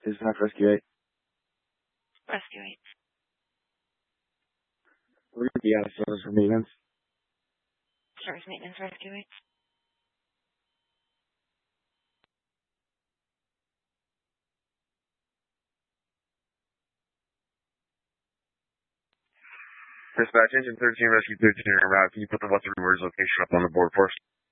Dispatch Rescue 8. Rescue 8. We're going to be out of service for maintenance. Service maintenance, Rescue 8. Dispatch Engine 13, Rescue 13 en route. Can you put the what's the reverse location up on the board for us?